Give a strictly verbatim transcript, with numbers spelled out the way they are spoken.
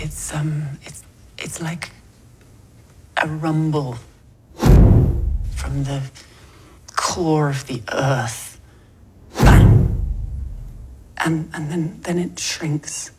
it's um, it's it's like a rumble from the core of the earth. Bang. And and then then it shrinks.